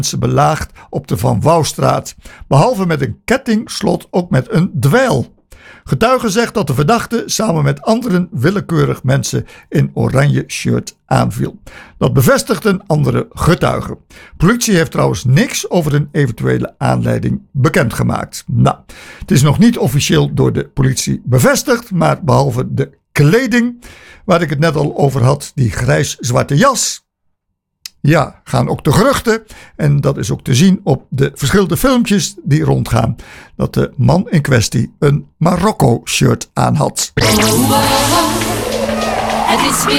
mensen belaagd op de Van Wouwstraat. Behalve met een kettingslot ook met een dweil. Getuige zegt dat de verdachte samen met anderen willekeurig mensen in oranje shirt aanviel. Dat bevestigt een andere getuige. Politie heeft trouwens niks over een eventuele aanleiding bekendgemaakt. Nou, het is nog niet officieel door de politie bevestigd, maar behalve de kleding, waar ik het net al over had, die grijs-zwarte jas. Ja, gaan ook de geruchten, en dat is ook te zien op de verschillende filmpjes die rondgaan, dat de man in kwestie een Marokko-shirt aan had. Het is weer